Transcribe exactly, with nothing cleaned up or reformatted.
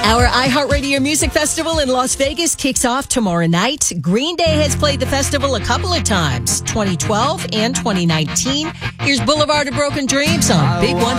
Our iHeartRadio Music Festival in Las Vegas kicks off tomorrow night. Green Day has played the festival a couple of times, twenty twelve and twenty nineteen. Here's Boulevard of Broken Dreams on Big One.